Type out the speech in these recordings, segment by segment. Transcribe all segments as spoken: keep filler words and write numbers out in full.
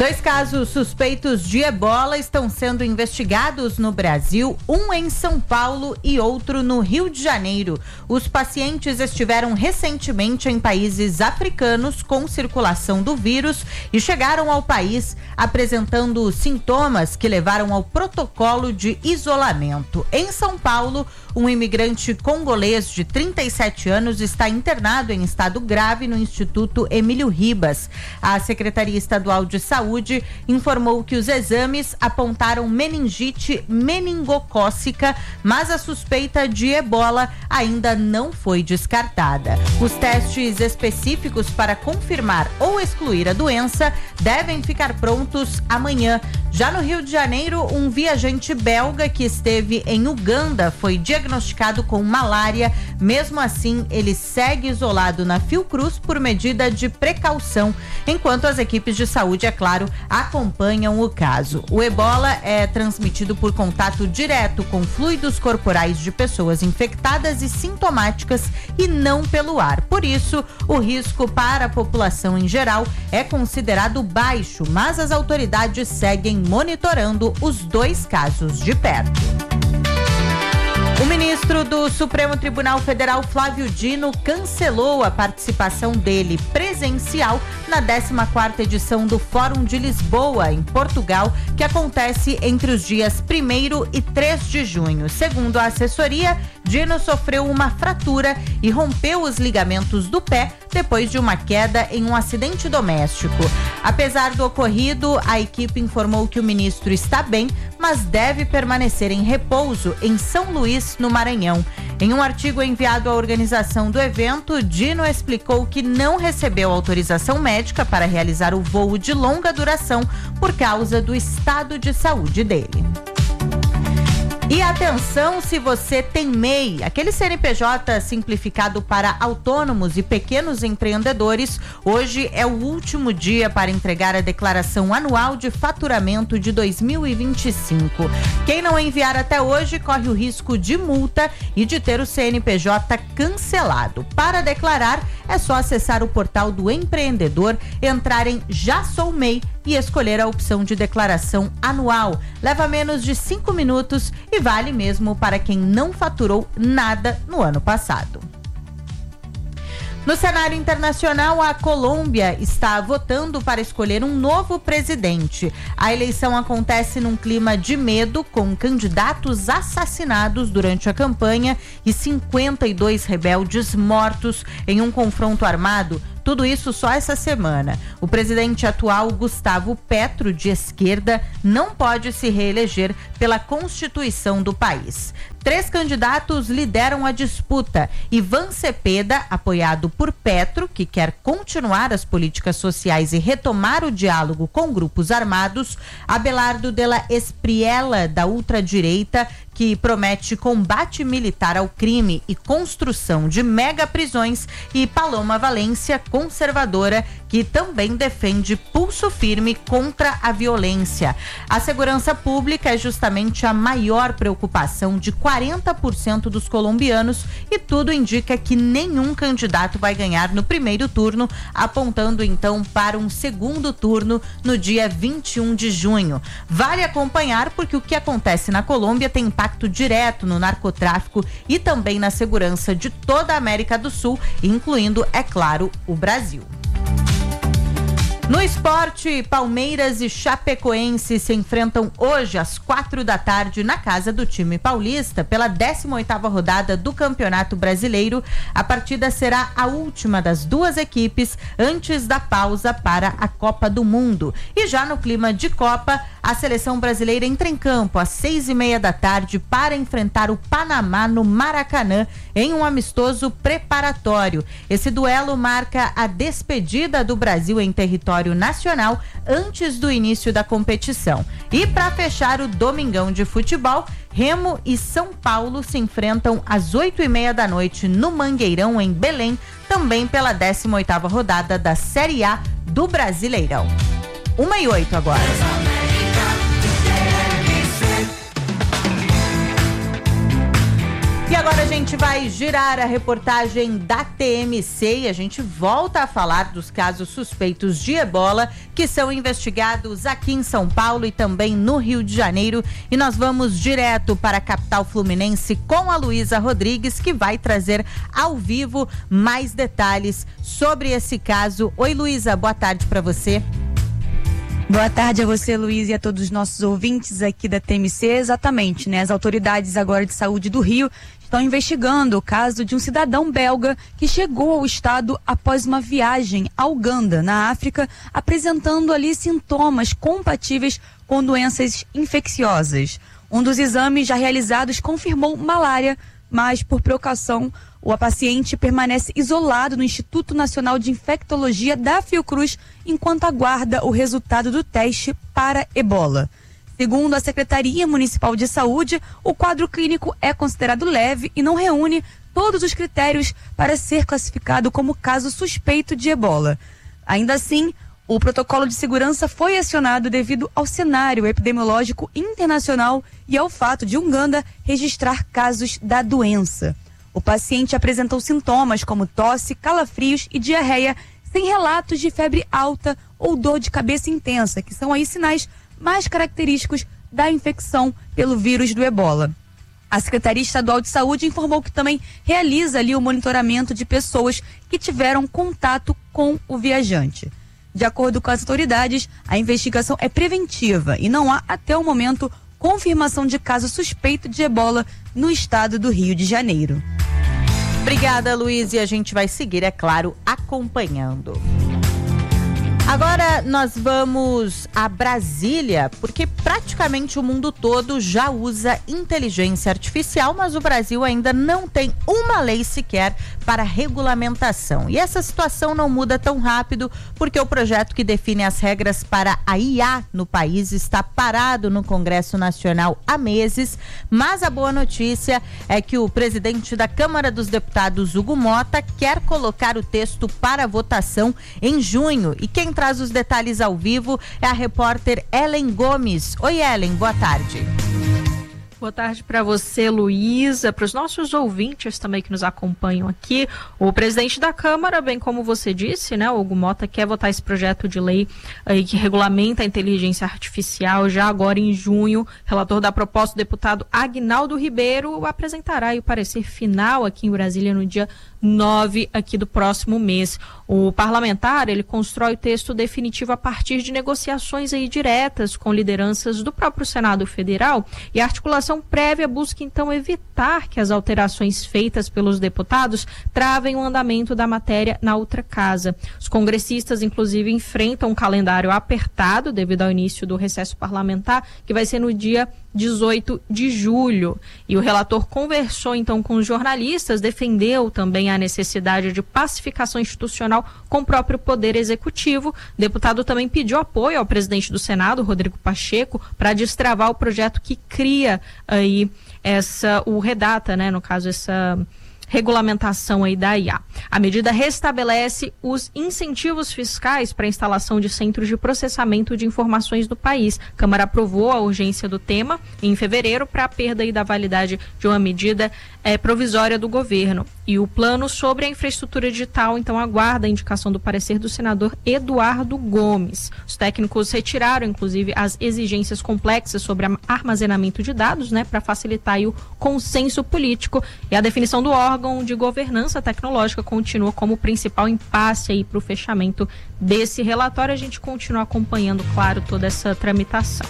Dois casos suspeitos de ebola estão sendo investigados no Brasil, um em São Paulo e outro no Rio de Janeiro. Os pacientes estiveram recentemente em países africanos com circulação do vírus e chegaram ao país apresentando sintomas que levaram ao protocolo de isolamento. Em São Paulo, um imigrante congolês de trinta e sete anos está internado em estado grave no Instituto Emílio Ribas. A Secretaria Estadual de Saúde informou que os exames apontaram meningite meningocócica, mas a suspeita de ebola ainda não foi descartada. Os testes específicos para confirmar ou excluir a doença devem ficar prontos amanhã. Já no Rio de Janeiro, um viajante belga que esteve em Uganda foi diagnosticado com malária. Mesmo assim, ele segue isolado na Fiocruz por medida de precaução, enquanto as equipes de saúde, é claro, acompanham o caso. O ebola é transmitido por contato direto com fluidos corporais de pessoas infectadas e sintomáticas e não pelo ar. Por isso, o risco para a população em geral é considerado baixo, mas as autoridades seguem monitorando os dois casos de perto. O ministro do Supremo Tribunal Federal, Flávio Dino, cancelou a participação dele presencial na décima quarta edição do Fórum de Lisboa, em Portugal, que acontece entre os dias primeiro e três de junho. Segundo a assessoria, Dino sofreu uma fratura e rompeu os ligamentos do pé depois de uma queda em um acidente doméstico. Apesar do ocorrido, a equipe informou que o ministro está bem, mas deve permanecer em repouso em São Luís, no Maranhão. Em um artigo enviado à organização do evento, Dino explicou que não recebeu autorização médica para realizar o voo de longa duração por causa do estado de saúde dele. E atenção, se você tem M E I, aquele C N P J simplificado para autônomos e pequenos empreendedores, hoje é o último dia para entregar a declaração anual de faturamento de dois mil e vinte e cinco. Quem não enviar até hoje corre o risco de multa e de ter o C N P J cancelado. Para declarar, é só acessar o portal do empreendedor, entrar em Já Sou M E I e escolher a opção de declaração anual. Leva menos de cinco minutos e vale mesmo para quem não faturou nada no ano passado. No cenário internacional, a Colômbia está votando para escolher um novo presidente. A eleição acontece num clima de medo, com candidatos assassinados durante a campanha e cinquenta e dois rebeldes mortos em um confronto armado. Tudo isso só essa semana. O presidente atual, Gustavo Petro, de esquerda, não pode se reeleger pela Constituição do país. Três candidatos lideram a disputa. Ivan Cepeda, apoiado por Petro, que quer continuar as políticas sociais e retomar o diálogo com grupos armados. Abelardo de la Espriella, da ultradireita, que promete combate militar ao crime e construção de mega prisões, e Paloma Valência, conservadora, que também defende pulso firme contra a violência. A segurança pública é justamente a maior preocupação de quarenta por cento dos colombianos e tudo indica que nenhum candidato vai ganhar no primeiro turno, apontando então para um segundo turno no dia vinte e um de junho. Vale acompanhar porque o que acontece na Colômbia tem impacto direto no narcotráfico e também na segurança de toda a América do Sul, incluindo, é claro, o Brasil. No esporte, Palmeiras e Chapecoense se enfrentam hoje às quatro da tarde na casa do time paulista pela décima oitava rodada do Campeonato Brasileiro. A partida será a última das duas equipes antes da pausa para a Copa do Mundo. E já no clima de Copa, a seleção brasileira entra em campo às seis e meia da tarde para enfrentar o Panamá no Maracanã em um amistoso preparatório. Esse duelo marca a despedida do Brasil em território nacional antes do início da competição. E para fechar o domingão de futebol, Remo e São Paulo se enfrentam às oito e meia da noite no Mangueirão, em Belém, também pela décima oitava rodada da Série A do Brasileirão. Uma e oito agora. E agora a gente vai girar a reportagem da T M C e a gente volta a falar dos casos suspeitos de ebola que são investigados aqui em São Paulo e também no Rio de Janeiro. E nós vamos direto para a capital fluminense com a Luísa Rodrigues, que vai trazer ao vivo mais detalhes sobre esse caso. Oi, Luísa, boa tarde para você. Boa tarde a você, Luiz, e a todos os nossos ouvintes aqui da T M C. Exatamente, né? As autoridades agora de saúde do Rio estão investigando o caso de um cidadão belga que chegou ao estado após uma viagem a Uganda, na África, apresentando ali sintomas compatíveis com doenças infecciosas. Um dos exames já realizados confirmou malária, mas por precaução, o paciente permanece isolado no Instituto Nacional de Infectologia da Fiocruz enquanto aguarda o resultado do teste para ebola. Segundo a Secretaria Municipal de Saúde, o quadro clínico é considerado leve e não reúne todos os critérios para ser classificado como caso suspeito de ebola. Ainda assim, o protocolo de segurança foi acionado devido ao cenário epidemiológico internacional e ao fato de Uganda registrar casos da doença. O paciente apresentou sintomas como tosse, calafrios e diarreia, sem relatos de febre alta ou dor de cabeça intensa, que são aí sinais mais característicos da infecção pelo vírus do ebola. A Secretaria Estadual de Saúde informou que também realiza ali o monitoramento de pessoas que tiveram contato com o viajante. De acordo com as autoridades, a investigação é preventiva e não há, até o momento, confirmação de caso suspeito de ebola no estado do Rio de Janeiro. Obrigada, Luiz, e a gente vai seguir, é claro, acompanhando. Agora nós vamos a Brasília, porque praticamente o mundo todo já usa inteligência artificial, mas o Brasil ainda não tem uma lei sequer para regulamentação. E essa situação não muda tão rápido, porque o projeto que define as regras para a I A no país está parado no Congresso Nacional há meses, mas a boa notícia é que o presidente da Câmara dos Deputados, Hugo Mota, quer colocar o texto para votação em junho. E quem traz os detalhes ao vivo é a repórter Ellen Gomes. Oi, Ellen, boa tarde. Boa tarde para você, Luísa, para os nossos ouvintes também que nos acompanham aqui. O presidente da Câmara, bem como você disse, né, o Hugo Mota, quer votar esse projeto de lei aí que regulamenta a inteligência artificial já agora em junho. Relator da proposta, o deputado Aguinaldo Ribeiro, apresentará aí o parecer final aqui em Brasília no dia nove aqui do próximo mês. O parlamentar, ele constrói o texto definitivo a partir de negociações aí diretas com lideranças do próprio Senado Federal, e a articulação prévia busca então evitar que as alterações feitas pelos deputados travem o andamento da matéria na outra casa. Os congressistas, inclusive, enfrentam um calendário apertado devido ao início do recesso parlamentar, que vai ser no dia dezoito de julho. E o relator conversou então com os jornalistas, defendeu também a necessidade de pacificação institucional com o próprio Poder Executivo. O deputado também pediu apoio ao presidente do Senado, Rodrigo Pacheco, para destravar o projeto que cria aí essa, o redata, né, no caso, essa regulamentação aí da I A. A medida restabelece os incentivos fiscais para a instalação de centros de processamento de informações do país. A Câmara aprovou a urgência do tema em fevereiro para a perda aí da validade de uma medida é, provisória do governo. E o plano sobre a infraestrutura digital, então, aguarda a indicação do parecer do senador Eduardo Gomes. Os técnicos retiraram, inclusive, as exigências complexas sobre armazenamento de dados, né, para facilitar aí o consenso político, e a definição do órgão de governança tecnológica continua como principal impasse aí para o fechamento desse relatório. A gente continua acompanhando, claro, toda essa tramitação.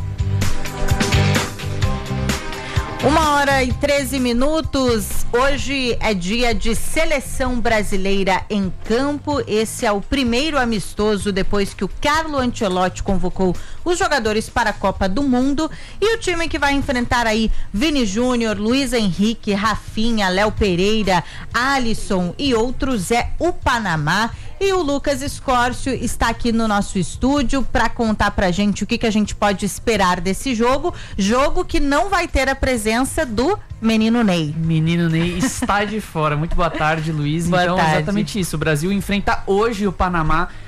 Uma hora e treze minutos. Hoje é dia de seleção brasileira em campo. Esse é o primeiro amistoso depois que o Carlo Ancelotti convocou os jogadores para a Copa do Mundo. E o time que vai enfrentar aí Vini Júnior, Luiz Henrique, Rafinha, Léo Pereira, Alisson e outros é o Panamá. E o Lucas Escórcio está aqui no nosso estúdio para contar pra gente o que, que a gente pode esperar desse jogo. Jogo que não vai ter a presença do Menino Ney. Menino Ney está de fora. Muito boa tarde, Luiz. Boa então, tarde. Exatamente isso. O Brasil enfrenta hoje o Panamá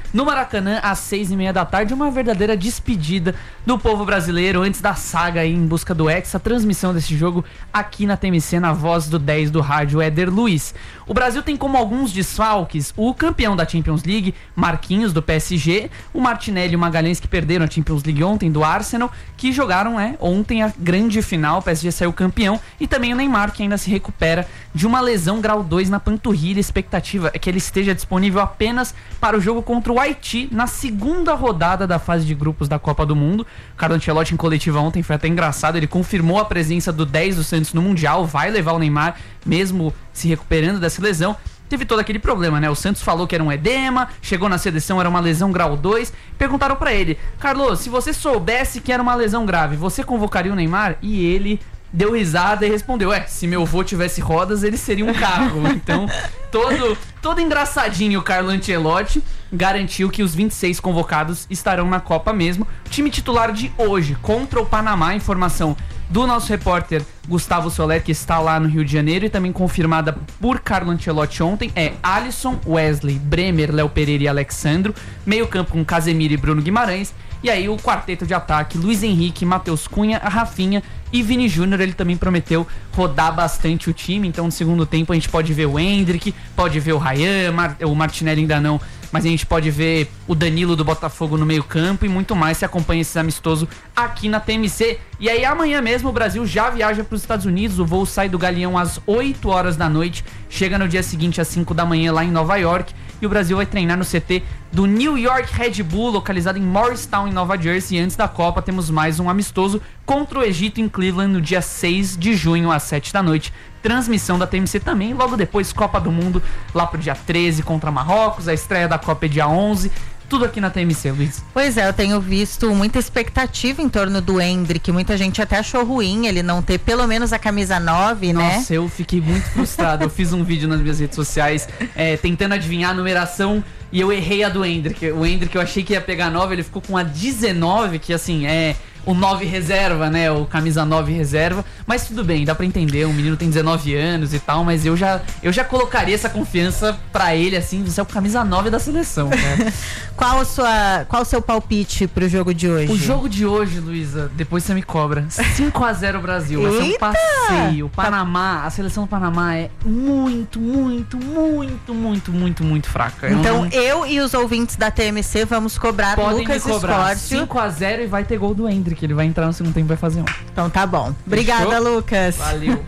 no Maracanã às seis e meia da tarde, uma verdadeira despedida do povo brasileiro antes da saga aí em busca do Hexa. A transmissão desse jogo aqui na T M C, na voz do dez do rádio, Éder Luiz. O Brasil tem como alguns desfalques o campeão da Champions League, Marquinhos, do P S G, o Martinelli e o Magalhães, que perderam a Champions League ontem, do Arsenal, que jogaram é, ontem a grande final, o P S G saiu campeão, e também o Neymar, que ainda se recupera de uma lesão grau dois na panturrilha. A expectativa é que ele esteja disponível apenas para o jogo contra o Haiti na segunda rodada da fase de grupos da Copa do Mundo. O Carlo Ancelotti, em coletiva ontem, foi até engraçado, ele confirmou a presença do dez do Santos no Mundial, vai levar o Neymar, mesmo se recuperando dessa lesão. Teve todo aquele problema, né? O Santos falou que era um edema, chegou na seleção, era uma lesão grau dois. Perguntaram pra ele: Carlos, se você soubesse que era uma lesão grave, você convocaria o Neymar? E ele deu risada e respondeu: é, se meu avô tivesse rodas, ele seria um carro. Então, todo, todo engraçadinho o Carlo Ancelotti garantiu que os vinte e seis convocados estarão na Copa mesmo. O time titular de hoje contra o Panamá, informação do nosso repórter Gustavo Soler, que está lá no Rio de Janeiro, e também confirmada por Carlo Ancelotti ontem, é Alisson, Wesley, Bremer, Léo Pereira e Alexandro. Meio campo com Casemiro e Bruno Guimarães. E aí o quarteto de ataque, Luiz Henrique, Matheus Cunha, Rafinha e Vini Júnior. Ele também prometeu rodar bastante o time, então no segundo tempo a gente pode ver o Endrick, pode ver o Ryan, Mar- o Martinelli ainda não, mas a gente pode ver o Danilo do Botafogo no meio campo e muito mais. Se acompanha esse amistoso aqui na T M C. E aí amanhã mesmo o Brasil já viaja para os Estados Unidos. O voo sai do Galeão às oito horas da noite, chega no dia seguinte às cinco da manhã lá em Nova York. E o Brasil vai treinar no C T do New York Red Bull, localizado em Morristown, em Nova Jersey. E antes da Copa temos mais um amistoso contra o Egito em Cleveland no dia seis de junho às sete da noite. Transmissão da T M C também. Logo depois, Copa do Mundo lá pro dia treze contra Marrocos. A estreia da Copa é dia onze. Tudo aqui na T M C, Luiz. Pois é, eu tenho visto muita expectativa em torno do Endrick. Muita gente até achou ruim ele não ter pelo menos a camisa nove, né? Nossa, eu fiquei muito frustrado. Eu fiz um vídeo nas minhas redes sociais é, tentando adivinhar a numeração e eu errei a do Endrick. O Endrick eu achei que ia pegar nove, ele ficou com a dezenove, que assim, é o nove reserva, né? O camisa nove reserva. Mas tudo bem, dá pra entender. O menino tem dezenove anos e tal, mas eu já, eu já colocaria essa confiança pra ele, assim, você é o camisa nove da seleção, cara. Qual, a sua, qual o seu palpite pro jogo de hoje? O jogo de hoje, Luísa, depois você me cobra. cinco a zero Brasil, vai ser um passeio. O Panamá, a seleção do Panamá é muito, muito, muito, muito, muito, muito fraca. Então eu, não... eu e os ouvintes da T M C vamos cobrar Podem Lucas me cobrar. Escórcio. cinco a zero e vai ter gol do Endrick. Que ele vai entrar no segundo tempo e vai fazer um. Então tá bom. Obrigada, Fechou? Lucas. Valeu.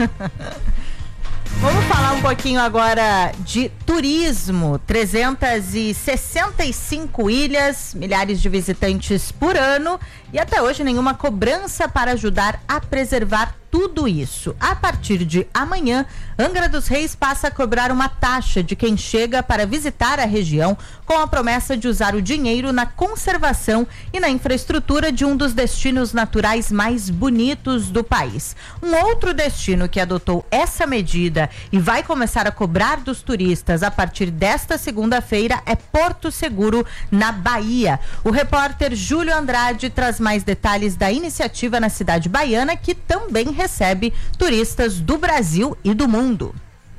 Vamos falar um pouquinho agora de turismo. trezentas e sessenta e cinco ilhas, milhares de visitantes por ano e até hoje nenhuma cobrança para ajudar a preservar tudo isso. A partir de amanhã, Angra dos Reis passa a cobrar uma taxa de quem chega para visitar a região, com a promessa de usar o dinheiro na conservação e na infraestrutura de um dos destinos naturais mais bonitos do país. Um outro destino que adotou essa medida e vai começar a cobrar dos turistas a partir desta segunda-feira é Porto Seguro, na Bahia. O repórter Júlio Andrade traz mais detalhes da iniciativa na cidade baiana, que também recebe turistas do Brasil e do mundo.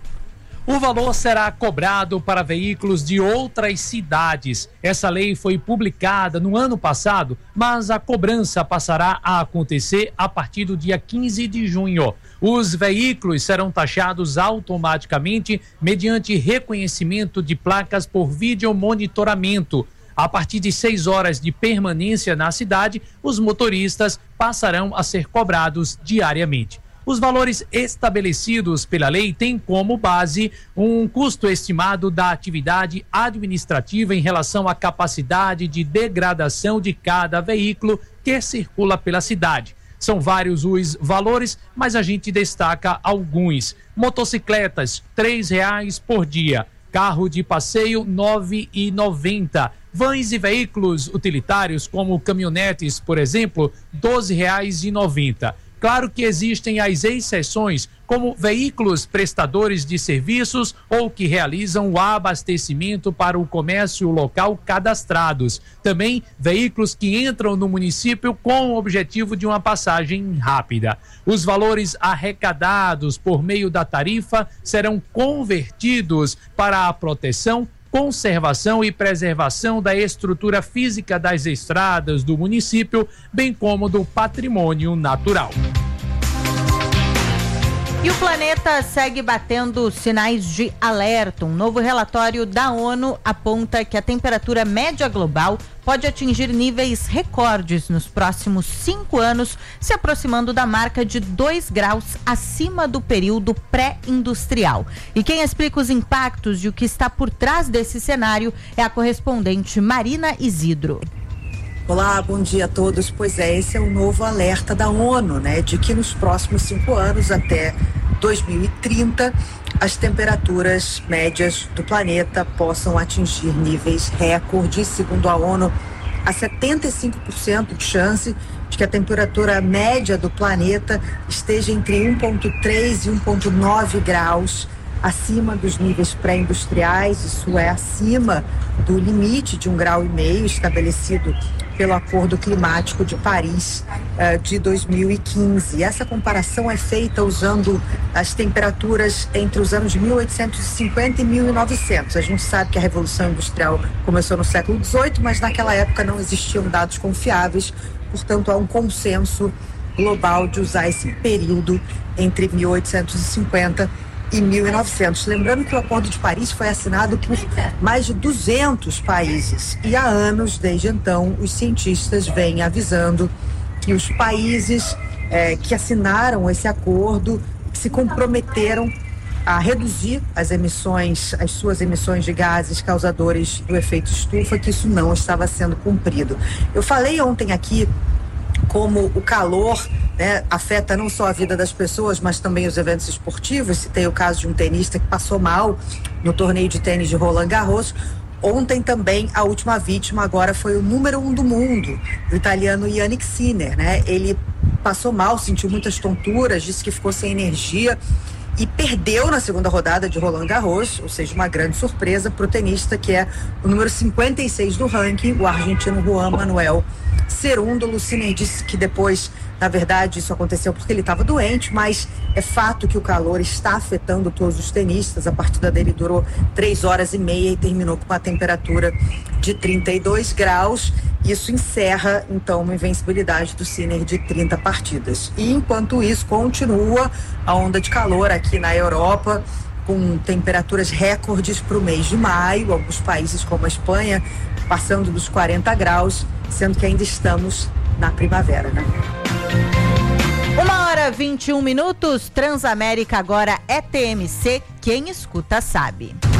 O valor será cobrado para veículos de outras cidades. Essa lei foi publicada no ano passado, mas a cobrança passará a acontecer a partir do dia quinze de junho. Os veículos serão taxados automaticamente mediante reconhecimento de placas por videomonitoramento. A partir de seis horas de permanência na cidade, os motoristas passarão a ser cobrados diariamente. Os valores estabelecidos pela lei têm como base um custo estimado da atividade administrativa em relação à capacidade de degradação de cada veículo que circula pela cidade. São vários os valores, mas a gente destaca alguns. Motocicletas, três reais por dia. Carro de passeio, nove reais e noventa centavos. Vans e veículos utilitários, como caminhonetes, por exemplo, doze reais e noventa centavos. Claro que existem as exceções, como veículos prestadores de serviços ou que realizam o abastecimento para o comércio local cadastrados. Também veículos que entram no município com o objetivo de uma passagem rápida. Os valores arrecadados por meio da tarifa serão convertidos para a proteção, conservação e preservação da estrutura física das estradas do município, bem como do patrimônio natural. E o planeta segue batendo sinais de alerta. Um novo relatório da ONU aponta que a temperatura média global pode atingir níveis recordes nos próximos cinco anos, se aproximando da marca de dois graus acima do período pré-industrial. E quem explica os impactos e o que está por trás desse cenário é a correspondente Marina Isidro. Olá, bom dia a todos. Pois é, esse é o novo alerta da ONU, né, de que nos próximos cinco anos, até dois mil e trinta, as temperaturas médias do planeta possam atingir níveis recordes. Segundo a ONU, há setenta e cinco por cento de chance de que a temperatura média do planeta esteja entre um vírgula três e um vírgula nove graus acima dos níveis pré-industriais. Isso é acima do limite de um grau e meio estabelecido pelo Acordo Climático de Paris uh, de dois mil e quinze. E essa comparação é feita usando as temperaturas entre os anos mil oitocentos e cinquenta e mil e novecentos. A gente sabe que a Revolução Industrial começou no século dezoito, mas naquela época não existiam dados confiáveis, portanto há um consenso global de usar esse período entre mil oitocentos e cinquenta e mil e novecentos. Lembrando que o Acordo de Paris foi assinado por mais de duzentos países e há anos, desde então, os cientistas vêm avisando que os países eh, que assinaram esse acordo se comprometeram a reduzir as emissões, as suas emissões de gases causadores do efeito estufa, que isso não estava sendo cumprido. Eu falei ontem aqui como o calor, né, afeta não só a vida das pessoas, mas também os eventos esportivos. Citei o caso de um tenista que passou mal no torneio de tênis de Roland Garros. Ontem também a última vítima agora foi o número um do mundo, o italiano Yannick Sinner, né? Ele passou mal, sentiu muitas tonturas, disse que ficou sem energia e perdeu na segunda rodada de Roland Garros, ou seja, uma grande surpresa para o tenista que é o número cinquenta e seis do ranking, o argentino Juan Manuel Cerúndolo. Sinner disse que depois, na verdade, isso aconteceu porque ele estava doente, mas é fato que o calor está afetando todos os tenistas. A partida dele durou três horas e meia e terminou com uma temperatura de trinta e dois graus. Isso encerra, então, uma invencibilidade do Sinner de trinta partidas. E, enquanto isso, continua a onda de calor aqui na Europa, com temperaturas recordes para o mês de maio. Alguns países, como a Espanha, passando dos quarenta graus, sendo que ainda estamos na primavera, né? Uma hora e vinte e um minutos, Transamérica agora é T M C, quem escuta sabe.